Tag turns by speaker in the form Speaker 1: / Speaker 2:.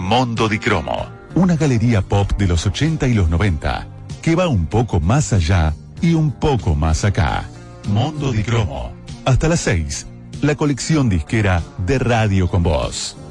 Speaker 1: Mondo di Cromo, una galería pop de los 80 y los 90, que va un poco más allá y un poco más acá. Mondo di Cromo. Hasta las 6, la colección disquera de Radio con Voz.